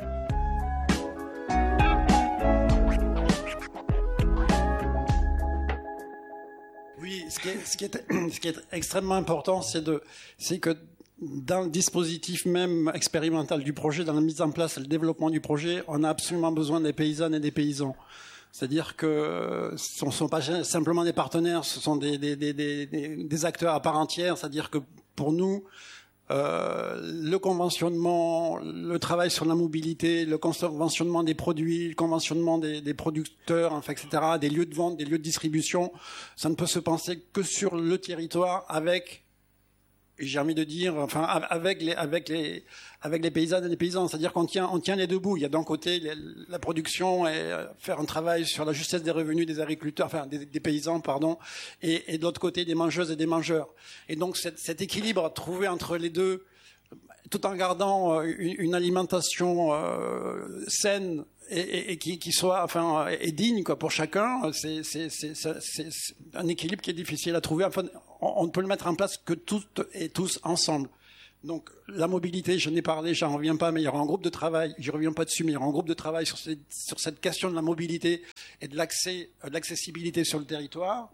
Oui, ce qui est, ce qui est, ce qui est extrêmement important, c'est, de, c'est que dans le dispositif même expérimental du projet, dans la mise en place et le développement du projet, on a absolument besoin des paysannes et des paysans. C'est-à-dire que ce ne sont pas simplement des partenaires, ce sont des, des, des, des, des acteurs à part entière. C'est-à-dire que pour nous, euh, le conventionnement, le travail sur la mobilité, le conventionnement des produits, le conventionnement des, des producteurs, enfin, et cetera, des lieux de vente, des lieux de distribution, ça ne peut se penser que sur le territoire avec, j'ai envie de dire, enfin, avec les, avec les, avec les paysannes et les paysans. C'est-à-dire qu'on tient, on tient les deux bouts. Il y a d'un côté les, la production et faire un travail sur la justesse des revenus des agriculteurs, enfin, des, des paysans, pardon, et, et de l'autre côté des mangeuses et des mangeurs. Et donc, cet, cet équilibre trouvé entre les deux, tout en gardant une, une alimentation euh, saine et, et, et qui, qui soit, enfin, et digne, quoi, pour chacun, c'est, c'est, c'est, c'est, c'est un équilibre qui est difficile à trouver. Enfin, on ne peut le mettre en place que toutes et tous ensemble. Donc, la mobilité, je n'ai parlé, j'en reviens pas, mais il y aura un groupe de travail, je reviens pas dessus, mais il y aura un groupe de travail sur, ces, sur cette question de la mobilité et de l'accès, de l'accessibilité sur le territoire.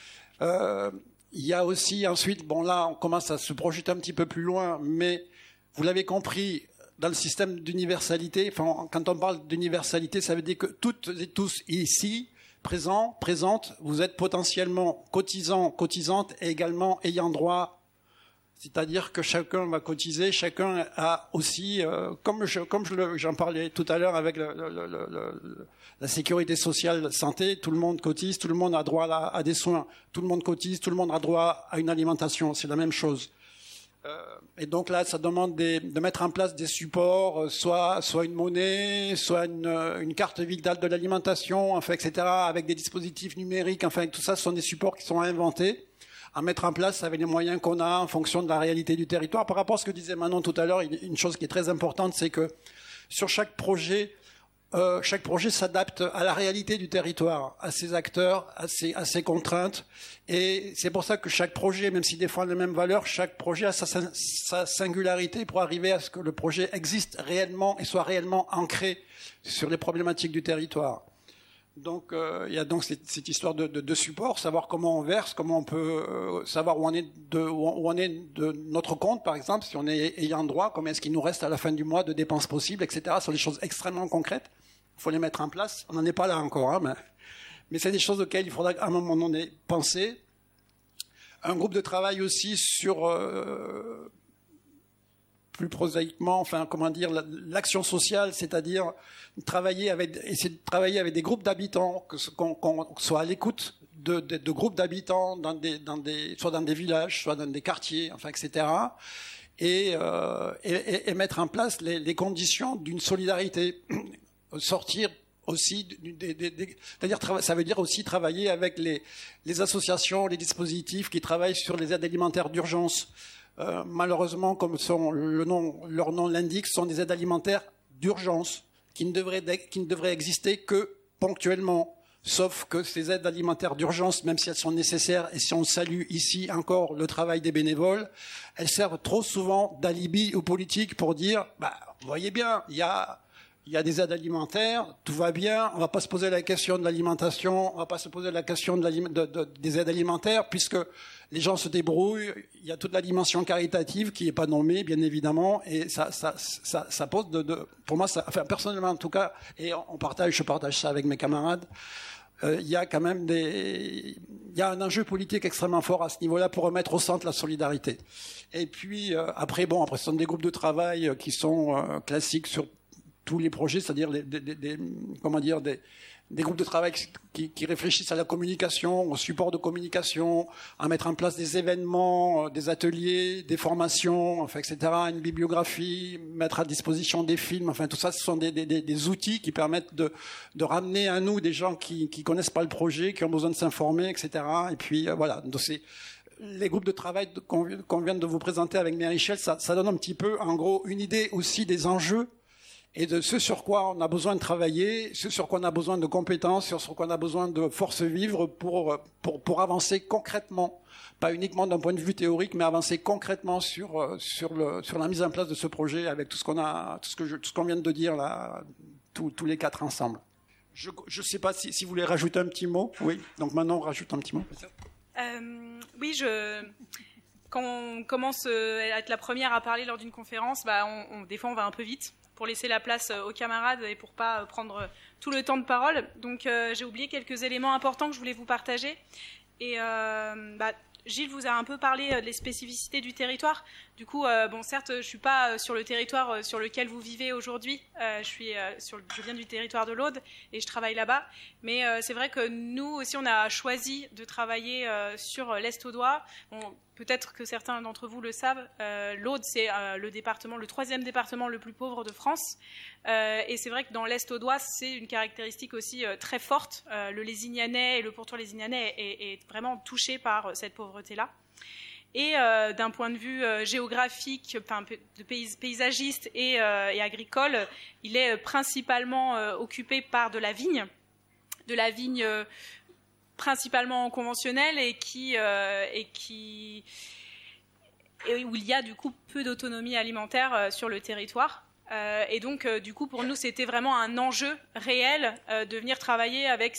Euh, il y a aussi ensuite, bon là, on commence à se projeter un petit peu plus loin, mais vous l'avez compris, dans le système d'universalité, enfin, quand on parle d'universalité, ça veut dire que toutes et tous ici, présents, présentes, vous êtes potentiellement cotisants, cotisantes et également ayant droit. C'est-à-dire que chacun va cotiser, chacun a aussi, euh, comme je, comme je le, j'en parlais tout à l'heure avec le, le, le, le, la sécurité sociale santé, tout le monde cotise, tout le monde a droit à, à des soins, tout le monde cotise, tout le monde a droit à une alimentation, c'est la même chose. Euh, et donc là, ça demande des, de mettre en place des supports, soit, soit une monnaie, soit une, une carte vitale de l'alimentation, enfin, et cetera, avec des dispositifs numériques, enfin, tout ça, ce sont des supports qui sont inventés, à mettre en place avec les moyens qu'on a en fonction de la réalité du territoire. Par rapport à ce que disait Manon tout à l'heure, une chose qui est très importante, c'est que sur chaque projet, euh, chaque projet s'adapte à la réalité du territoire, à ses acteurs, à ses, à ses contraintes. Et c'est pour ça que chaque projet, même s'il défend les mêmes valeurs, chaque projet a sa, sa singularité pour arriver à ce que le projet existe réellement et soit réellement ancré sur les problématiques du territoire. Donc, euh, il y a donc cette, cette histoire de, de, de support, savoir comment on verse, comment on peut euh, savoir où on est de, où on est de notre compte, par exemple, si on est ayant droit, combien est-ce qu'il nous reste à la fin du mois de dépenses possibles, et cetera. Ce sont des choses extrêmement concrètes. Il faut les mettre en place. On n'en est pas là encore, hein, mais, mais c'est des choses auxquelles il faudra à un moment donné penser. Un groupe de travail aussi sur euh, plus prosaïquement, enfin, comment dire, l'action sociale, c'est-à-dire travailler avec, essayer de travailler avec des groupes d'habitants, qu'on, qu'on soit à l'écoute de, de, de groupes d'habitants, dans des, dans des, soit dans des villages, soit dans des quartiers, enfin, et cetera. Et, euh, et, et mettre en place les, les conditions d'une solidarité, sortir aussi, des, des, des, c'est-à-dire, ça veut dire aussi travailler avec les, les associations, les dispositifs qui travaillent sur les aides alimentaires d'urgence. Euh, malheureusement, comme son, le nom, leur nom l'indique, ce sont des aides alimentaires d'urgence qui ne devraient, qui ne devraient exister que ponctuellement. Sauf que ces aides alimentaires d'urgence, même si elles sont nécessaires, et si on salue ici encore le travail des bénévoles, elles servent trop souvent d'alibi aux politiques pour dire, bah, vous voyez bien, il y a, il y a des aides alimentaires, tout va bien, on va pas se poser la question de l'alimentation, on va pas se poser la question de de, de, des aides alimentaires, puisque les gens se débrouillent, il y a toute la dimension caritative qui n'est pas nommée, bien évidemment, et ça, ça, ça, ça pose de, de, pour moi, ça, enfin, personnellement en tout cas, et on partage, je partage ça avec mes camarades, euh, il y a quand même des, il y a un enjeu politique extrêmement fort à ce niveau-là pour remettre au centre la solidarité. Et puis, euh, après, bon, après, ce sont des groupes de travail qui sont euh, classiques sur tous les projets, c'est-à-dire des, des, des, comment dire, des, des groupes de travail qui, qui réfléchissent à la communication, au support de communication, à mettre en place des événements, des ateliers, des formations, enfin, et cetera, une bibliographie, mettre à disposition des films, enfin tout ça, ce sont des, des, des outils qui permettent de, de ramener à nous des gens qui qui connaissent pas le projet, qui ont besoin de s'informer, et cetera. Et puis euh, voilà, donc c'est les groupes de travail qu'on, qu'on vient de vous présenter avec Mérichel, ça, ça donne un petit peu, en gros, une idée aussi des enjeux et de ce sur quoi on a besoin de travailler, ce sur quoi on a besoin de compétences, sur ce sur quoi on a besoin de force vivre pour, pour, pour avancer concrètement, pas uniquement d'un point de vue théorique, mais avancer concrètement sur, sur, le, sur la mise en place de ce projet avec tout ce qu'on a, tout ce que je, tout ce qu'on vient de dire là, tous, tous les quatre ensemble. Je ne sais pas si, si vous voulez rajouter un petit mot. Oui, donc maintenant on rajoute un petit mot. Euh, oui, je... Quand on commence à être la première à parler lors d'une conférence, bah on, on, des fois on va un peu vite pour laisser la place aux camarades et pour pas prendre tout le temps de parole. Donc euh, j'ai oublié quelques éléments importants que je voulais vous partager. Et euh, bah, Gilles vous a un peu parlé des spécificités du territoire. Du coup, euh, bon, certes, je ne suis pas sur le territoire sur lequel vous vivez aujourd'hui. Euh, je, suis, euh, sur le, je viens du territoire de l'Aude et je travaille là-bas. Mais euh, c'est vrai que nous aussi, on a choisi de travailler euh, sur l'Est audois. Bon, peut-être que certains d'entre vous le savent. Euh, L'Aude, c'est euh, le département, le troisième département le plus pauvre de France. Euh, et c'est vrai que dans l'Est audois, c'est une caractéristique aussi euh, très forte. Euh, le Lézignanais et le pourtour lézignanais est, est vraiment touché par cette pauvreté-là. Et euh, d'un point de vue euh, géographique, enfin, de pays, paysagiste et, euh, et agricole, il est principalement euh, occupé par de la vigne, de la vigne euh, principalement conventionnelle et qui, euh, et qui et où il y a du coup peu d'autonomie alimentaire euh, sur le territoire. Euh, et donc, euh, du coup, pour nous, c'était vraiment un enjeu réel euh, de venir travailler avec